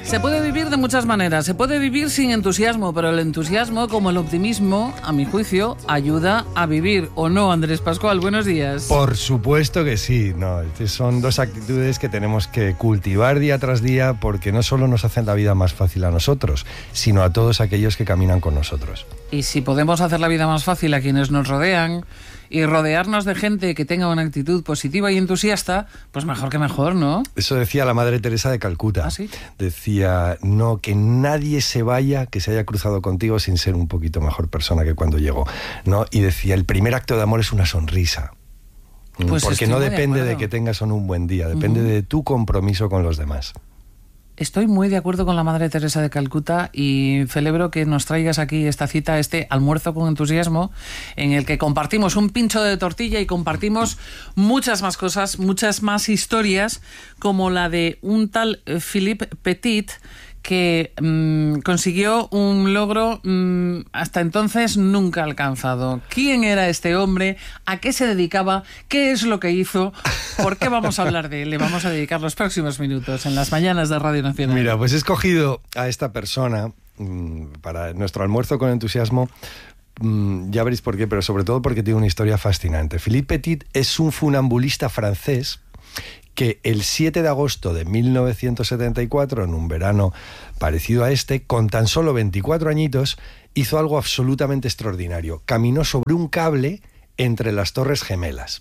Se puede vivir de muchas maneras. Se puede vivir sin entusiasmo, pero el entusiasmo, como el optimismo, a mi juicio, ayuda a vivir. ¿O no, Andrés Pascual? Buenos días. Por supuesto que sí. No, son dos actitudes que tenemos que cultivar día tras día, porque no solo nos hacen la vida más fácil a nosotros, sino a todos aquellos que caminan con nosotros. Y si podemos hacer la vida más fácil a quienes nos rodean y rodearnos de gente que tenga una actitud positiva y entusiasta, pues mejor que mejor, ¿no? Eso decía la Madre Teresa de Calcuta. ¿Ah, sí? Decía, no, que nadie se vaya, que se haya cruzado contigo sin ser un poquito mejor persona que cuando llegó, ¿no? Y decía, el primer acto de amor es una sonrisa. Pues porque no depende de que tengas o no un buen día, depende de tu compromiso con los demás. Estoy muy de acuerdo con la Madre Teresa de Calcuta y celebro que nos traigas aquí esta cita, este almuerzo con entusiasmo, en el que compartimos un pincho de tortilla y compartimos muchas más cosas, muchas más historias, como la de un tal Philippe Petit, que consiguió un logro hasta entonces nunca alcanzado. ¿Quién era este hombre? ¿A qué se dedicaba? ¿Qué es lo que hizo? ¿Por qué vamos a hablar de él? Le vamos a dedicar los próximos minutos en las mañanas de Radio Nacional. Mira, pues he escogido a esta persona para nuestro almuerzo con entusiasmo. Ya veréis por qué, pero sobre todo porque tiene una historia fascinante. Philippe Petit es un funambulista francés que el 7 de agosto de 1974, en un verano parecido a este, con tan solo 24 añitos, hizo algo absolutamente extraordinario. Caminó sobre un cable entre las Torres Gemelas.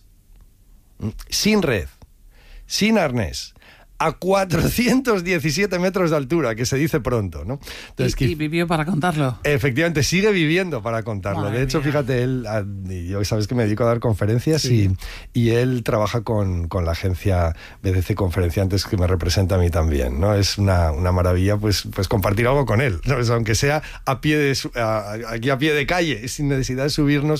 Sin red, sin arnés, a 417 metros de altura, que se dice pronto, ¿no? Entonces, y vivió para contarlo. Efectivamente, sigue viviendo para contarlo. Madre de hecho, mía. fíjate, él, yo sabes que me dedico a dar conferencias, Sí. y él trabaja con la agencia BDC Conferenciantes, que me representa a mí también, ¿no? Es una maravilla pues compartir algo con él, ¿sabes? Aunque sea aquí a pie de calle, sin necesidad de subirnos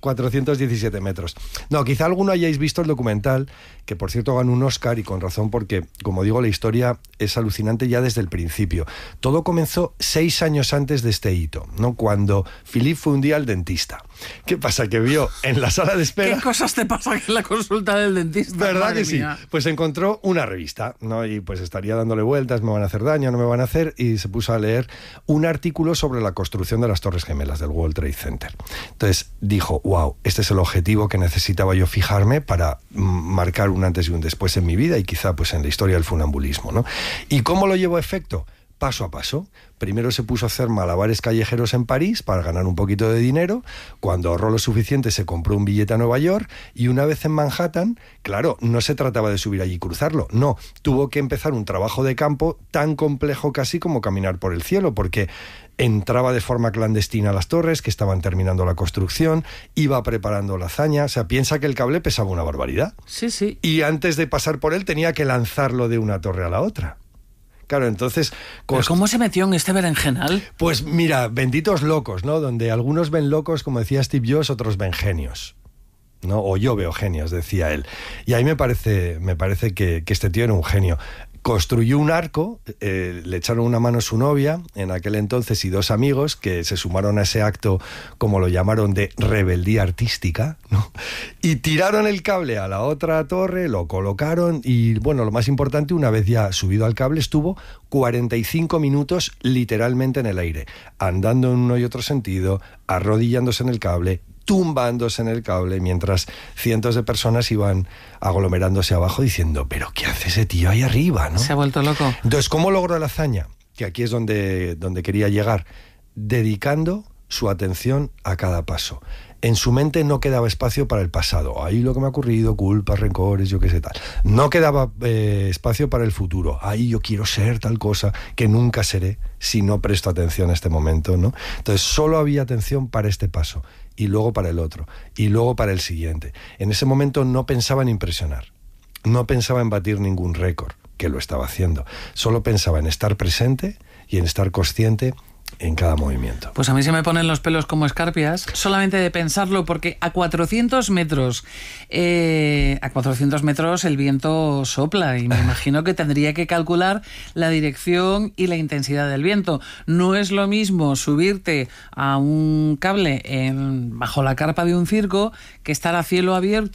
417 metros. No, quizá alguno hayáis visto el documental, que por cierto ganó un Oscar, y con razón, porque, como digo, la historia es alucinante ya desde el principio. Todo comenzó 6 años antes de este hito, ¿no? Cuando Philippe fue un día al dentista. ¿Qué pasa? Que vio en la sala de espera... ¿Qué cosas te pasan en la consulta del dentista? ¿Verdad Madre que sí? mía. Pues encontró una revista, ¿no? Y pues estaría dándole vueltas, me van a hacer daño, no me van a hacer, y se puso a leer un artículo sobre la construcción de las Torres Gemelas del World Trade Center. Entonces dijo, wow, este es el objetivo que necesitaba yo fijarme para marcar un antes y un después en mi vida, y quizá pues en la historia del funambulismo, ¿no? ¿Y cómo lo llevó a efecto? Paso a paso. Primero se puso a hacer malabares callejeros en París para ganar un poquito de dinero. Cuando ahorró lo suficiente, se compró un billete a Nueva York, y una vez en Manhattan, claro, no se trataba de subir allí y cruzarlo, no, tuvo que empezar un trabajo de campo tan complejo casi como caminar por el cielo, porque entraba de forma clandestina a las torres, que estaban terminando la construcción, iba preparando la hazaña. O sea, piensa que el cable pesaba una barbaridad. Sí, sí. Y antes de pasar por él tenía que lanzarlo de una torre a la otra. Claro, entonces... ¿Pero cómo se metió en este berenjenal? Pues mira, benditos locos, ¿no? Donde algunos ven locos, como decía Steve Jobs, otros ven genios, ¿no? O yo veo genios, decía él. Y ahí me parece que este tío era un genio. Construyó un arco, le echaron una mano a su novia en aquel entonces y 2 amigos que se sumaron a ese acto, como lo llamaron, de rebeldía artística, ¿no? Y tiraron el cable a la otra torre, lo colocaron y, bueno, lo más importante, una vez ya subido al cable, estuvo 45 minutos literalmente en el aire, andando en uno y otro sentido, arrodillándose en el cable, tumbándose en el cable, mientras cientos de personas iban aglomerándose abajo diciendo, ¿pero qué hace ese tío ahí arriba, no? Se ha vuelto loco. Entonces, ¿cómo logró la hazaña? Que aquí es donde quería llegar. Dedicando su atención a cada paso. En su mente no quedaba espacio para el pasado. Ahí lo que me ha ocurrido, culpas, rencores, yo qué sé tal. No quedaba espacio para el futuro. Ahí yo quiero ser tal cosa que nunca seré si no presto atención a este momento, ¿no? Entonces solo había atención para este paso, y luego para el otro, y luego para el siguiente. En ese momento no pensaba en impresionar, no pensaba en batir ningún récord, que lo estaba haciendo. Solo pensaba en estar presente y en estar consciente en cada movimiento. Pues a mí se me ponen los pelos como escarpias solamente de pensarlo, porque a 400 metros el viento sopla, y me imagino que tendría que calcular la dirección y la intensidad del viento. No es lo mismo subirte a un cable bajo la carpa de un circo que estar a cielo abierto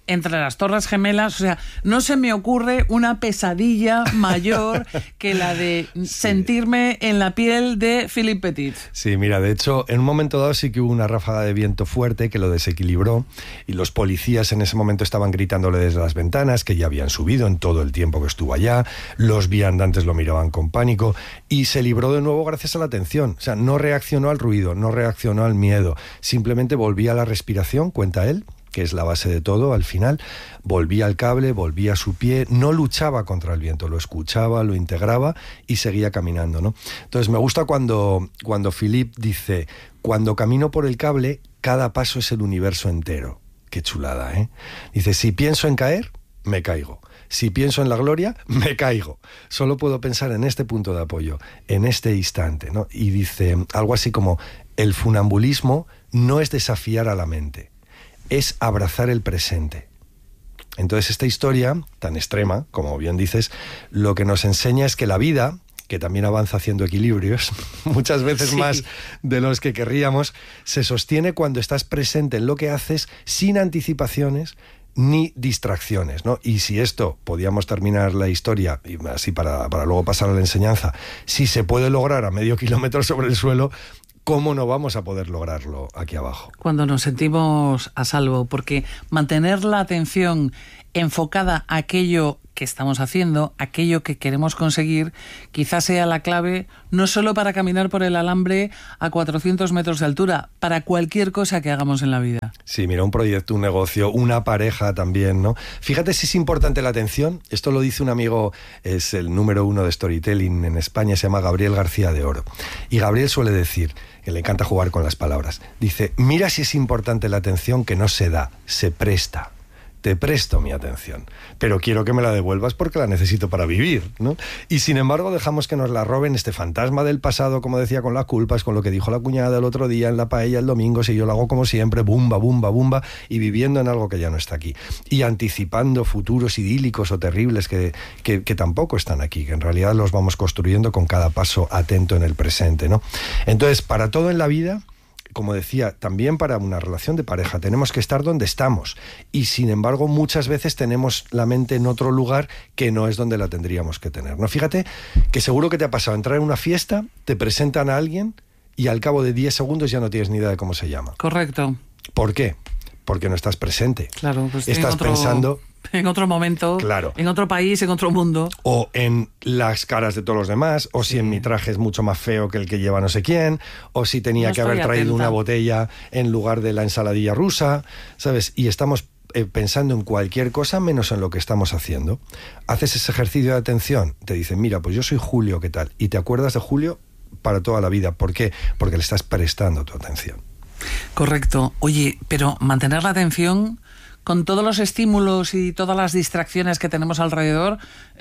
entre las Torres Gemelas. O sea, no se me ocurre una pesadilla mayor que la de sentirme en la piel de Philippe Petit. Sí, mira, de hecho, en un momento dado sí que hubo una ráfaga de viento fuerte que lo desequilibró y los policías en ese momento estaban gritándole desde las ventanas que ya habían subido en todo el tiempo que estuvo allá, los viandantes lo miraban con pánico y se libró de nuevo gracias a la atención. O sea, no reaccionó al ruido, no reaccionó al miedo, simplemente volvía a la respiración, cuenta él, que es la base de todo, al final, volvía al cable, volvía a su pie, no luchaba contra el viento, lo escuchaba, lo integraba y seguía caminando, ¿no? Entonces me gusta cuando Philippe dice, cuando camino por el cable, cada paso es el universo entero. Qué chulada, ¿eh? Dice, si pienso en caer, me caigo. Si pienso en la gloria, me caigo. Solo puedo pensar en este punto de apoyo, en este instante, ¿no? Y dice algo así como, el funambulismo no es desafiar a la mente, es abrazar el presente. Entonces esta historia, tan extrema, como bien dices, lo que nos enseña es que la vida, que también avanza haciendo equilibrios, muchas veces sí, más de los que querríamos, se sostiene cuando estás presente en lo que haces sin anticipaciones ni distracciones, ¿no? Y si esto, podíamos terminar la historia, y así para luego pasar a la enseñanza, si se puede lograr a medio kilómetro sobre el suelo, ¿cómo no vamos a poder lograrlo aquí abajo? Cuando nos sentimos a salvo, porque mantener la atención enfocada a aquello que estamos haciendo, aquello que queremos conseguir, quizás sea la clave no solo para caminar por el alambre a 400 metros de altura, para cualquier cosa que hagamos en la vida. Sí, mira, un proyecto, un negocio, una pareja también, ¿no? Fíjate si es importante la atención. Esto lo dice un amigo, es el número 1 de storytelling en España, se llama Gabriel García de Oro. Y Gabriel suele decir, que le encanta jugar con las palabras, dice, mira si es importante la atención que no se da, se presta. Te presto mi atención, pero quiero que me la devuelvas porque la necesito para vivir, ¿no? Y sin embargo dejamos que nos la roben este fantasma del pasado, como decía, con las culpas, con lo que dijo la cuñada el otro día en la paella el domingo, si yo lo hago como siempre, bumba, bumba, bumba, y viviendo en algo que ya no está aquí. Y anticipando futuros idílicos o terribles que tampoco están aquí, que en realidad los vamos construyendo con cada paso atento en el presente, ¿no? Entonces, para todo en la vida, como decía, también para una relación de pareja tenemos que estar donde estamos y sin embargo muchas veces tenemos la mente en otro lugar que no es donde la tendríamos que tener, ¿no? Fíjate que seguro que te ha pasado entrar en una fiesta, te presentan a alguien y al cabo de 10 segundos ya no tienes ni idea de cómo se llama. Correcto. ¿Por qué? Porque no estás presente. Claro, pues estás pensando en otro momento, claro, en otro país, en otro mundo. O en las caras de todos los demás, o si en mi traje es mucho más feo que el que lleva no sé quién, o si tenía que haber traído una botella en lugar de la ensaladilla rusa, ¿sabes? Y estamos pensando en cualquier cosa menos en lo que estamos haciendo. Haces ese ejercicio de atención, te dicen, mira, pues yo soy Julio, ¿qué tal? Y te acuerdas de Julio para toda la vida. ¿Por qué? Porque le estás prestando tu atención. Correcto. Oye, pero mantener la atención con todos los estímulos y todas las distracciones que tenemos alrededor,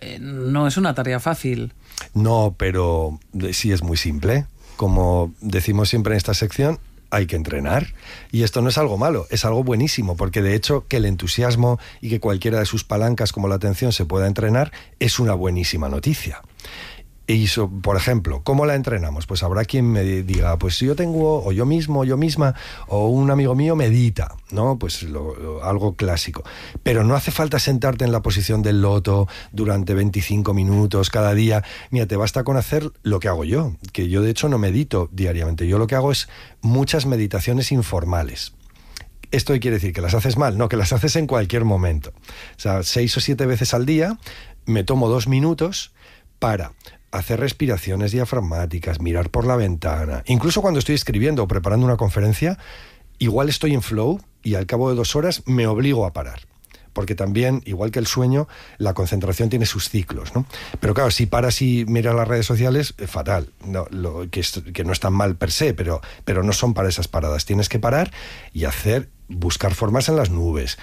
no es una tarea fácil. No, pero sí es muy simple. Como decimos siempre en esta sección, hay que entrenar. Y esto no es algo malo, es algo buenísimo, porque de hecho que el entusiasmo y que cualquiera de sus palancas como la atención se pueda entrenar es una buenísima noticia. Y por ejemplo, ¿cómo la entrenamos? Pues habrá quien me diga, pues yo tengo, o yo mismo, o yo misma, o un amigo mío medita, ¿no? Pues algo clásico. Pero no hace falta sentarte en la posición del loto durante 25 minutos cada día. Mira, te basta con hacer lo que hago yo, que yo de hecho no medito diariamente. Yo lo que hago es muchas meditaciones informales. ¿Esto quiere decir que las haces mal? No, que las haces en cualquier momento. O sea, 6 o 7 veces al día me tomo 2 minutos para hacer respiraciones diafragmáticas, mirar por la ventana. Incluso cuando estoy escribiendo o preparando una conferencia, igual estoy en flow y al cabo de 2 horas me obligo a parar. Porque también, igual que el sueño, la concentración tiene sus ciclos, ¿no? Pero claro, si paras y miras las redes sociales, fatal. No, que no están mal per se, pero no son para esas paradas. Tienes que parar y buscar formas en las nubes,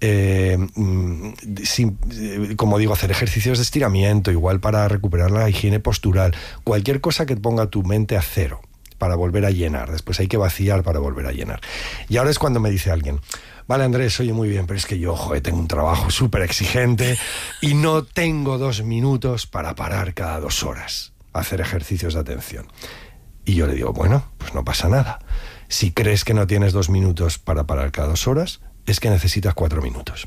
como digo, hacer ejercicios de estiramiento, igual para recuperar la higiene postural, cualquier cosa que ponga tu mente a cero para volver a llenar. Después hay que vaciar para volver a llenar. Y ahora es cuando me dice alguien, vale, Andrés, oye, muy bien, pero es que yo, tengo un trabajo súper exigente y no tengo 2 minutos para parar cada 2 horas a hacer ejercicios de atención. Y yo le digo, bueno, pues no pasa nada. Si crees que no tienes 2 minutos para parar cada 2 horas, es que necesitas 4 minutos.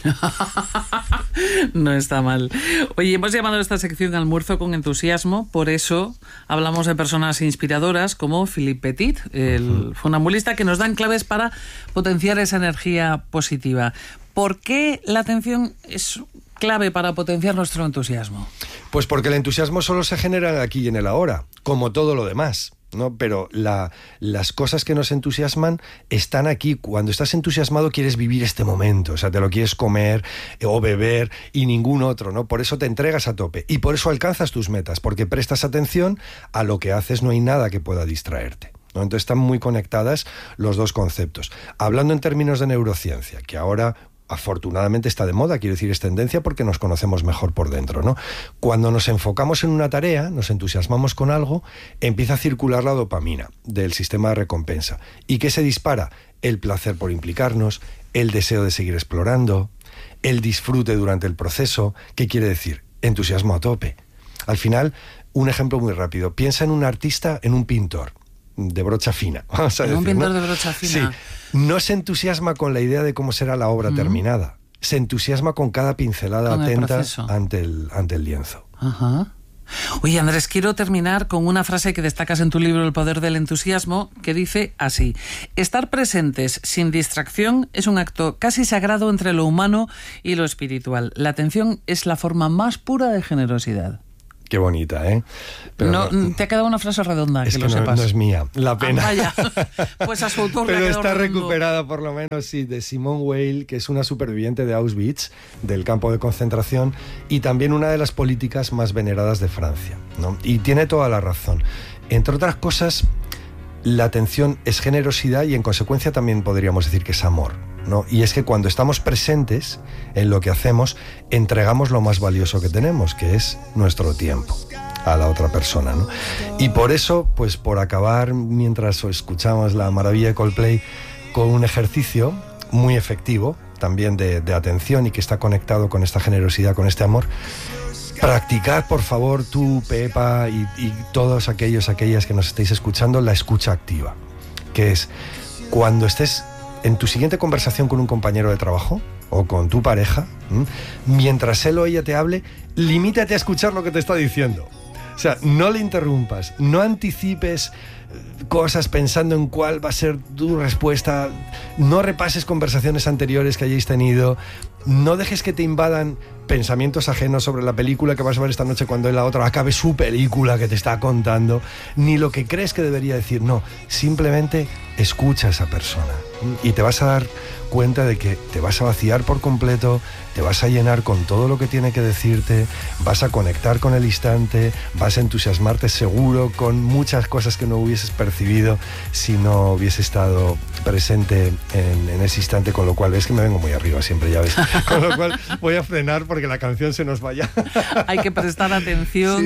No está mal. Oye, hemos llamado a esta sección Almuerzo con Entusiasmo, por eso hablamos de personas inspiradoras como Philippe Petit, el funambulista, que nos dan claves para potenciar esa energía positiva. ¿Por qué la atención es clave para potenciar nuestro entusiasmo? Pues porque el entusiasmo solo se genera aquí y en el ahora, como todo lo demás, ¿no? Pero las cosas que nos entusiasman están aquí. Cuando estás entusiasmado quieres vivir este momento, o sea, te lo quieres comer o beber y ningún otro, ¿no? Por eso te entregas a tope y por eso alcanzas tus metas, porque prestas atención a lo que haces, no hay nada que pueda distraerte, ¿no? Entonces están muy conectadas los dos conceptos. Hablando en términos de neurociencia, que ahora afortunadamente está de moda, quiero decir, es tendencia porque nos conocemos mejor por dentro, ¿no? Cuando nos enfocamos en una tarea, nos entusiasmamos con algo, empieza a circular la dopamina del sistema de recompensa. ¿Y qué se dispara? El placer por implicarnos, el deseo de seguir explorando, el disfrute durante el proceso. ¿Qué quiere decir? Entusiasmo a tope. Al final, un ejemplo muy rápido. Piensa en un artista, en un pintor de brocha fina, vamos a decir, un pintor, ¿no? de brocha fina. Sí, no se entusiasma con la idea de cómo será la obra terminada. Se entusiasma con cada pincelada atenta ante el lienzo. Ajá. Oye, Andrés, quiero terminar con una frase que destacas en tu libro El poder del entusiasmo, que dice así: estar presentes sin distracción es un acto casi sagrado entre lo humano y lo espiritual. La atención es la forma más pura de generosidad. Qué bonita, ¿eh? Pero no, te ha quedado una frase redonda, es que lo sepas. No es mía, la pena. Vaya. Pues a su autor pero le ha está quedado recuperada, por lo menos, sí, de Simone Weil, que es una superviviente de Auschwitz, del campo de concentración, y también una de las políticas más veneradas de Francia, ¿no? Y tiene toda la razón. Entre otras cosas, la atención es generosidad y en consecuencia también podríamos decir que es amor, ¿no? Y es que cuando estamos presentes en lo que hacemos, entregamos lo más valioso que tenemos, que es nuestro tiempo, a la otra persona, ¿no? Y por eso, pues por acabar, mientras escuchamos la maravilla de Coldplay, con un ejercicio muy efectivo, también de atención y que está conectado con esta generosidad, con este amor. Practicad, por favor, tú, Pepa, y todos aquellas que nos estéis escuchando, la escucha activa, que es cuando estés en tu siguiente conversación con un compañero de trabajo o con tu pareja, mientras él o ella te hable, limítate a escuchar lo que te está diciendo. O sea, no le interrumpas, no anticipes cosas pensando en cuál va a ser tu respuesta, no repases conversaciones anteriores que hayáis tenido, no dejes que te invadan pensamientos ajenos sobre la película que vas a ver esta noche cuando la otra acabe su película que te está contando, ni lo que crees que debería decir. No, simplemente escucha a esa persona y te vas a dar cuenta de que te vas a vaciar por completo, te vas a llenar con todo lo que tiene que decirte, vas a conectar con el instante, vas a entusiasmarte seguro con muchas cosas que no hubieses percibido si no hubiese estado presente en ese instante, con lo cual ves que me vengo muy arriba siempre, ya ves, con lo cual voy a frenar porque la canción se nos vaya. Hay que prestar atención.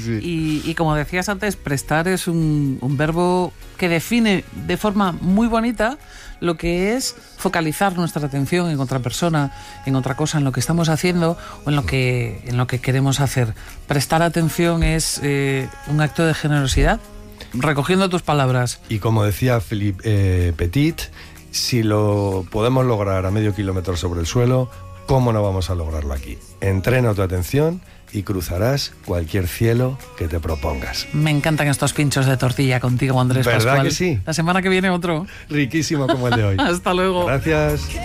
Sí. Y como decías antes, prestar es un verbo que define de forma muy bonita lo que es focalizar nuestra atención en otra persona, en otra cosa, en lo que estamos haciendo o en lo que queremos hacer. Prestar atención es un acto de generosidad, recogiendo tus palabras. Y como decía Philippe Petit, si lo podemos lograr a medio kilómetro sobre el suelo, ¿cómo no vamos a lograrlo aquí? Entrena tu atención y cruzarás cualquier cielo que te propongas. Me encantan estos pinchos de tortilla contigo, Andrés Pascual. ¿Verdad que sí? La semana que viene otro. Riquísimo como el de hoy. Hasta luego. Gracias.